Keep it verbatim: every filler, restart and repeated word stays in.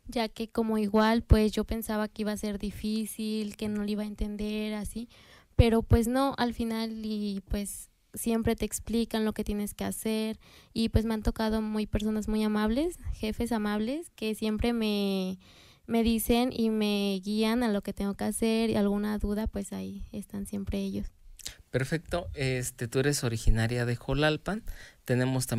ya que como igual pues yo pensaba que iba a ser difícil, que no lo iba a entender así, pero pues no, al final y pues siempre te explican lo que tienes que hacer y pues me han tocado muy personas muy amables, jefes amables que siempre me, me dicen y me guían a lo que tengo que hacer y alguna duda pues ahí están siempre ellos. Perfecto, este, tú eres originaria de Jolalpan, tenemos también